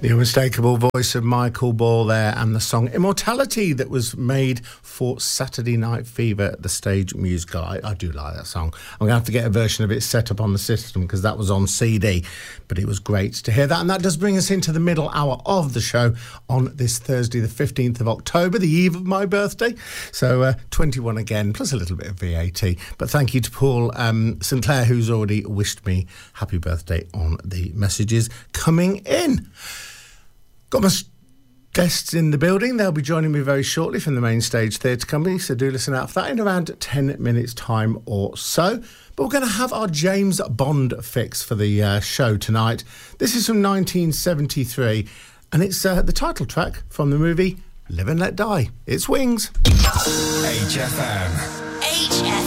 The unmistakable voice of Michael Ball there, and the song Immortality that was made for Saturday Night Fever at the Stage Musical. I do like that song. I'm going to have to get a version of it set up on the system because that was on CD, but it was great to hear that. And that does bring us into the middle hour of the show on this Thursday, the 15th of October, the eve of my birthday. So 21 again, plus a little bit of VAT. But thank you to Paul Sinclair, who's already wished me happy birthday on the messages coming in. Got my guests in the building. They'll be joining me very shortly from the Main Stage Theatre Company, so do listen out for that in around 10 minutes' time or so. But we're going to have our James Bond fix for the show tonight. This is from 1973, and it's the title track from the movie Live and Let Die. It's Wings. HFM.